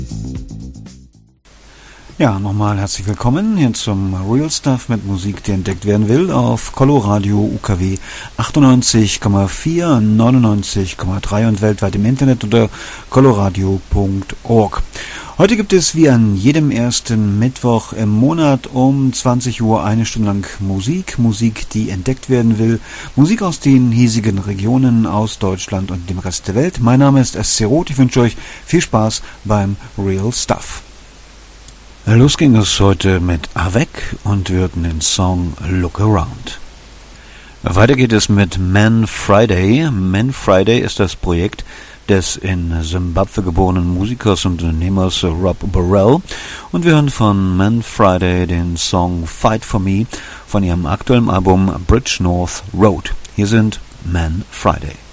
Ja, nochmal herzlich willkommen hier zum Real Stuff mit Musik, die entdeckt werden will, auf Coloradio UKW 98,4, 99,3 und weltweit im Internet unter coloradio.org. Heute gibt es wie an jedem ersten Mittwoch im Monat um 20 Uhr eine Stunde lang Musik, die entdeckt werden will. Musik aus den hiesigen Regionen, aus Deutschland und dem Rest der Welt. Mein Name ist SC Roth, ich wünsche euch viel Spaß beim Real Stuff. Los ging es heute mit Avec und wir hörten den Song Look Around. Weiter geht es mit Man Friday. Man Friday ist das Projekt des in Simbabwe geborenen Musikers und Unternehmers Rob Burrell und wir hören von Man Friday den Song Fight For Me von ihrem aktuellen Album Bridge North Road. Hier sind Man Friday.